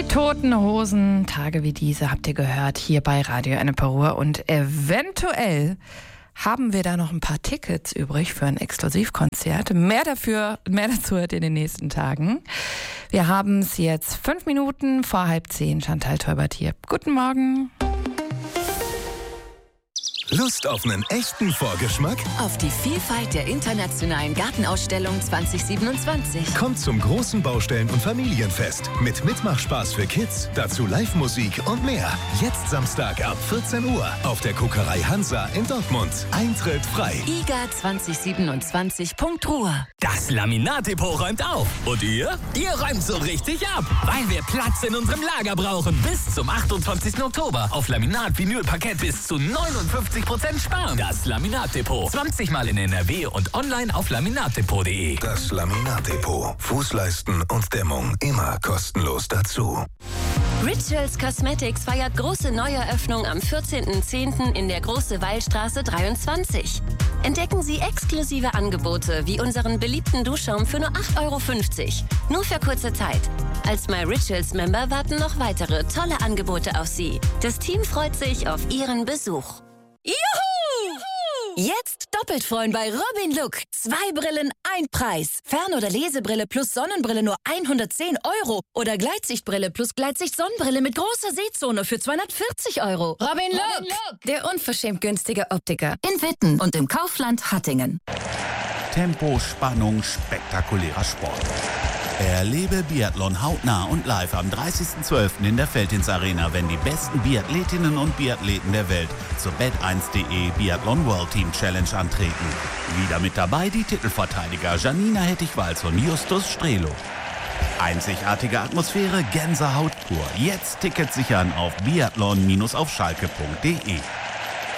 Toten Hosen, Tage wie diese habt ihr gehört hier bei Radio Ennepe-Ruhr und eventuell haben wir da noch ein paar Tickets übrig für ein Exklusivkonzert. Mehr dazu hört ihr in den nächsten Tagen. Wir haben es jetzt 5 Minuten vor 9:30. Chantal Teubert hier. Guten Morgen. Lust auf einen echten Vorgeschmack? Auf die Vielfalt der internationalen Gartenausstellung 2027. Kommt zum großen Baustellen- und Familienfest mit Mitmachspaß für Kids, dazu Live-Musik und mehr. Jetzt Samstag ab 14 Uhr auf der Kokerei Hansa in Dortmund. Eintritt frei. IGA2027.Ruhr. Das Laminat-Depot räumt auf. Und ihr? Ihr räumt so richtig ab. Weil wir Platz in unserem Lager brauchen. Bis zum 28. Oktober. Auf Laminat, Vinyl, Parkett bis zu 59% sparen. Das Laminat-Depot. 20 Mal in NRW und online auf laminatdepot.de. Das Laminat-Depot. Fußleisten und Dämmung immer kostenlos dazu. Rituals Cosmetics feiert große Neueröffnung am 14.10. in der Große Wallstraße 23. Entdecken Sie exklusive Angebote wie unseren beliebten Duschschaum für nur 8,50 €. Nur für kurze Zeit. Als My Rituals Member warten noch weitere tolle Angebote auf Sie. Das Team freut sich auf Ihren Besuch. Juhu! Jetzt doppelt freuen bei Robin Look. 2 Brillen, 1 Preis. Fern- oder Lesebrille plus Sonnenbrille nur 110 €. Oder Gleitsichtbrille plus Gleitsicht-Sonnenbrille mit großer Sehzone für 240 €. Robin Look, der unverschämt günstige Optiker. In Witten und im Kaufland Hattingen. Tempo, Spannung, spektakulärer Sport. Erlebe Biathlon hautnah und live am 30.12. in der Veltins Arena, wenn die besten Biathletinnen und Biathleten der Welt zur Bet1.de Biathlon World Team Challenge antreten. Wieder mit dabei die Titelverteidiger Janina Hettich-Walz und Justus Strelo. Einzigartige Atmosphäre, Gänsehaut pur. Jetzt Tickets sichern auf biathlon-auf-schalke.de.